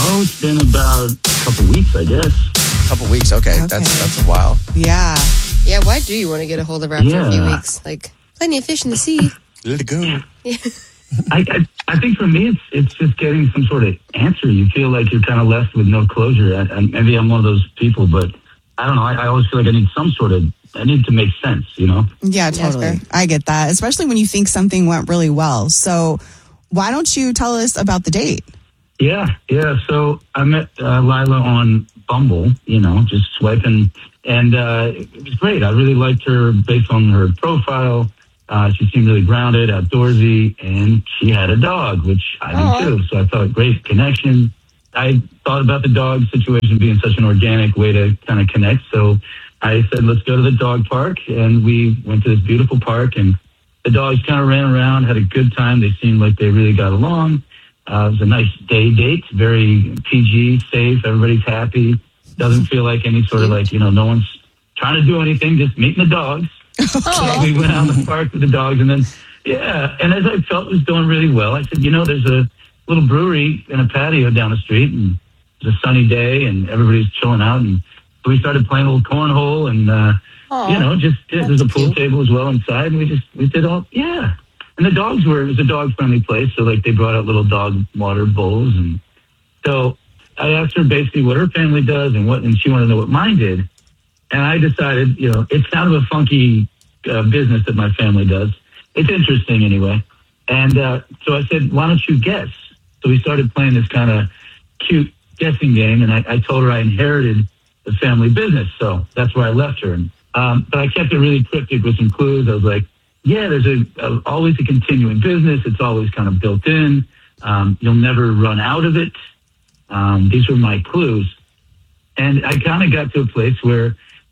Oh, it's been about a couple weeks, I guess. A couple weeks, okay. That's a while. Yeah. Yeah, why do you want to get a hold of her after a few weeks? Like, plenty of fish in the sea. Let it go. I think for me, it's just getting some sort of answer. You feel like you're kind of left with no closure. Maybe I'm one of those people, but I don't know. I always feel like I need to make sense, you know? Yeah, totally. Yeah, I get that, especially when you think something went really well. So why don't you tell us about the date? Yeah. So I met Lila on Bumble, just swiping, and it was great. I really liked her based on her profile. She seemed really grounded, outdoorsy, and she had a dog, which I do too. So I thought, great connection. I thought about the dog situation being such an organic way to kind of connect. So I said, let's go to the dog park. And we went to this beautiful park, and the dogs kind of ran around, had a good time. They seemed like they really got along. It was a nice day date, very PG, safe. Everybody's happy. Doesn't feel like any sort of no one's trying to do anything, just meeting the dogs. So we went out in the park with the dogs, and then, and as I felt it was doing really well, I said, there's a little brewery in a patio down the street, and it's a sunny day, and everybody's chilling out, and so we started playing a little cornhole, and, there's a pool table as well inside, and we did all, and the dogs it was a dog-friendly place, so, they brought out little dog water bowls, and so I asked her basically what her family does, and she wanted to know what mine did. And I decided, it's kind of a funky business that my family does. It's interesting anyway. And so I said, why don't you guess? So we started playing this kind of cute guessing game. And I told her I inherited the family business. So that's where I left her. But I kept it really cryptic with some clues. I was like, there's always a continuing business. It's always kind of built in. You'll never run out of it. These were my clues. And I kind of got to a place where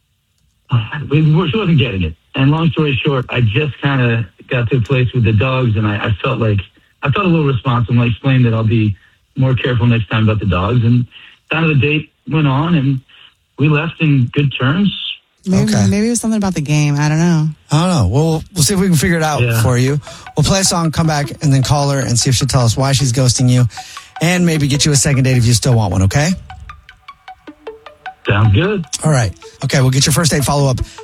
she wasn't getting it. And long story short, I just kind of got to a place with the dogs, and I felt a little responsible. I explained that I'll be more careful next time about the dogs. And kind of the date went on, and we left in good terms. Maybe it was something about the game. I don't know. We'll see if we can figure it out for you. We'll play a song, come back, and then call her and see if she'll tell us why she's ghosting you, and maybe get you a second date if you still want one, okay? Sounds good. All right. Okay, we'll get your first date follow-up